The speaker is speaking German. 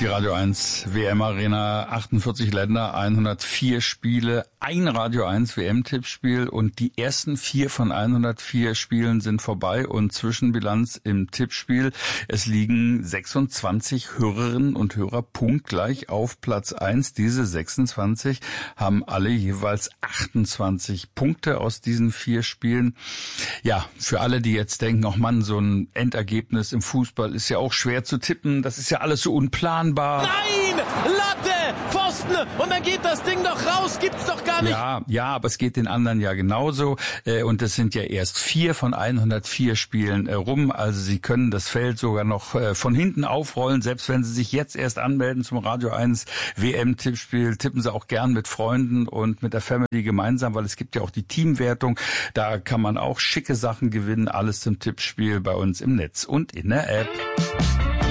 Die Radio 1 WM Arena, 48 Länder, 104 Spiele, ein Radio 1 WM-Tippspiel und die ersten 4 von 104 Spielen sind vorbei und Zwischenbilanz im Tippspiel. Es liegen 26 Hörerinnen und Hörer punktgleich auf Platz 1. Diese 26 haben alle jeweils 28 Punkte aus diesen 4 Spielen. Ja, für alle, die jetzt denken, ach Mann, so ein Endergebnis im Fußball ist ja auch schwer zu tippen, das ist ja alles so unplanbar. Nein! Latte! Pfosten! Und dann geht das Ding doch raus! Gibt's doch gar nicht! Ja, aber es geht den anderen ja genauso. Und es sind ja erst 4 von 104 Spielen rum. Also Sie können das Feld sogar noch von hinten aufrollen. Selbst wenn Sie sich jetzt erst anmelden zum Radio 1 WM-Tippspiel, tippen Sie auch gern mit Freunden und mit der Family gemeinsam, weil es gibt ja auch die Teamwertung. Da kann man auch schicke Sachen gewinnen. Alles zum Tippspiel bei uns im Netz und in der App.